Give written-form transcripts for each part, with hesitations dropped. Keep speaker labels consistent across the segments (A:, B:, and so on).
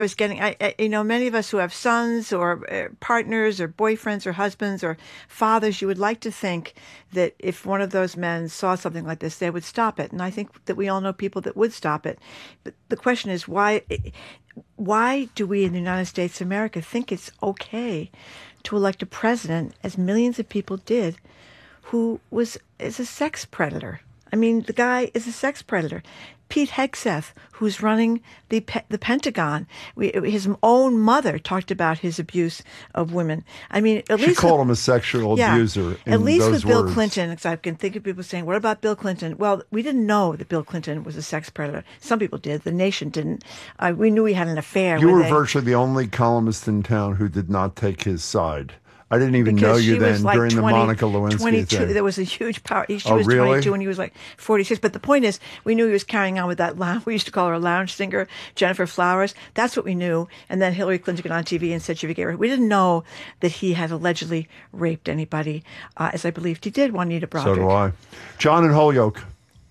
A: was getting, many of us who have sons or partners or boyfriends or husbands or fathers, you would like to think that if one of those men saw something like this, they would stop it. And I think that we all know people that would stop it. But the question is, why do we in the United States of America think it's okay to elect a president, as millions of people did, who is a sex predator? I mean, the guy is a sex predator. Pete Hegseth, who's running the Pentagon, his own mother talked about his abuse of women. I mean, at least
B: she called him a sexual abuser.
A: At least with Bill
B: words.
A: Clinton, because I can think of people saying, "What about Bill Clinton?" Well, we didn't know that Bill Clinton was a sex predator. Some people did. The nation didn't. We knew he had an affair.
B: You were virtually the only columnist in town who did not take his side. I didn't even know you then during the Monica Lewinsky thing.
A: There was a huge power. She was
B: really?
A: 22 and he was like 46. But the point is, we knew he was carrying on with that lounge. We used to call her a lounge singer, Jennifer Flowers. That's what we knew. And then Hillary Clinton got on TV and said she would get raped. We didn't know that he had allegedly raped anybody, as I believed he did, Juanita Broaddrick.
B: So do I. John in Holyoke.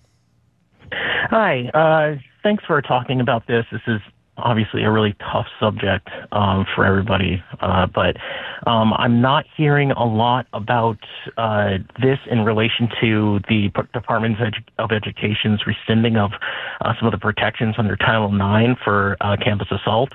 C: Hi. Thanks for talking about this. This is obviously a really tough subject for everybody, but I'm not hearing a lot about this in relation to the Department of Education's rescinding of some of the protections under Title IX for campus assault.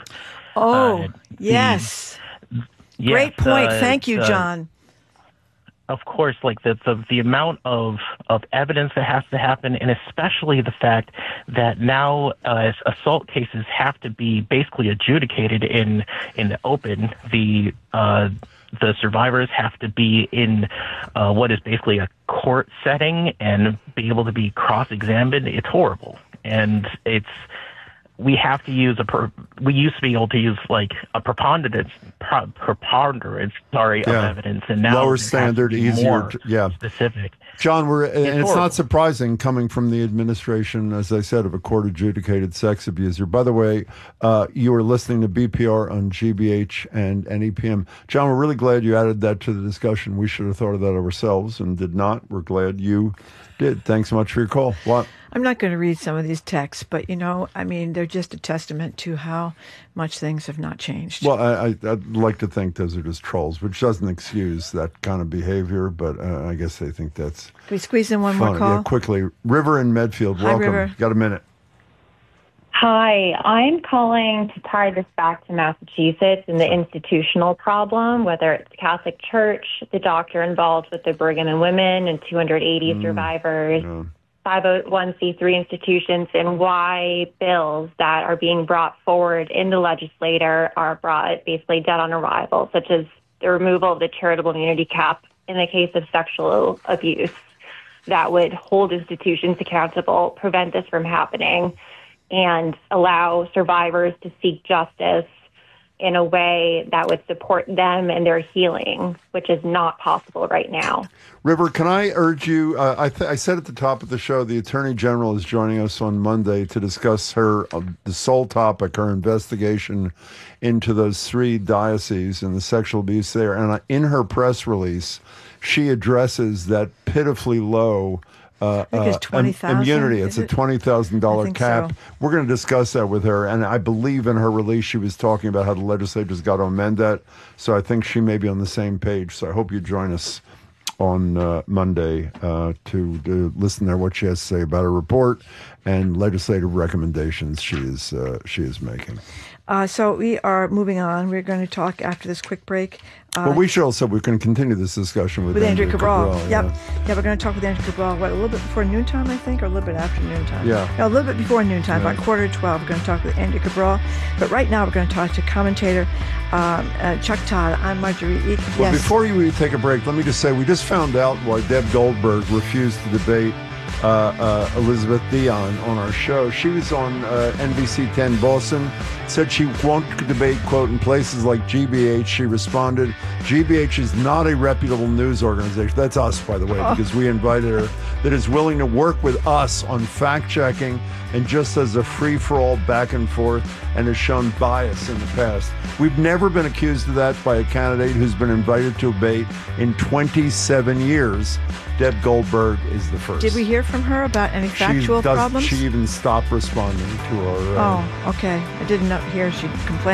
A: Yes. Great point. Thank you, John.
C: Of course, like the amount of evidence that has to happen, and especially the fact that now assault cases have to be basically adjudicated in the open. The survivors have to be in what is basically a court setting and be able to be cross-examined. It's horrible, and we have to use we used to be able to use like a preponderance of evidence, and now
B: lower standard, easier,
C: specific.
B: John, it's not surprising coming from the administration, as I said, of a court-adjudicated sex abuser. By the way, you are listening to BPR on GBH and NEPM. John, we're really glad you added that to the discussion. We should have thought of that ourselves and did not. We're glad you did. Thanks so much for your call. What?
A: I'm not going to read some of these texts, but, they're just a testament to how much things have not changed.
B: Well, I'd like to think those are just trolls, which doesn't excuse that kind of behavior, but I guess they think that's
A: Can we squeeze in one more call?
B: Yeah, quickly. River in Medfield, welcome.
A: Hi, River.
B: Got a minute.
D: Hi, I'm calling to tie this back to Massachusetts and the institutional problem, whether it's the Catholic Church, the doctor involved with the Brigham and Women and 280 survivors, 501c3 institutions, and why bills that are being brought forward in the legislature are brought basically dead on arrival, such as the removal of the charitable immunity cap in the case of sexual abuse that would hold institutions accountable, prevent this from happening, and allow survivors to seek justice in a way that would support them and their healing, which is not possible right now.
B: River, can I urge you, I said at the top of the show, the Attorney General is joining us on Monday to discuss the sole topic, her investigation into those 3 dioceses and the sexual abuse there. And in her press release, she addresses that pitifully low immunity. It's a $20,000 cap.
A: So.
B: We're going to discuss that with her, and I believe in her release she was talking about how the legislature's got to amend that. So I think she may be on the same page. So I hope you join us on Monday to listen to what she has to say about her report and legislative recommendations she is making.
A: So we are moving on. We're going to talk after this quick break.
B: Well, we can continue this discussion with
A: Andrew Cabral.
B: Yeah,
A: we're going to talk with Andrew Cabral, a little bit before noontime, I think, or a little bit after noontime?
B: Yeah.
A: No, a little bit before noontime, about 11:45. We're going to talk with Andrew Cabral. But right now, we're going to talk to commentator Chuck Todd. I'm Marjorie Eek.
B: Well, before we take a break, let me just say we just found out why Deb Goldberg refused to debate Elizabeth Dion on our show. She was on NBC 10 Boston, said she won't debate, quote, in places like GBH. She responded, GBH is not a reputable news organization. That's us, by the way, because we invited her, that is willing to work with us on fact-checking and just as a free-for-all back and forth and has shown bias in the past. We've never been accused of that by a candidate who's been invited to debate in 27 years. Deb Goldberg is the first.
A: Did we hear from her about any factual problems?
B: She even stopped responding to our.
A: Oh, okay. I didn't hear she complained.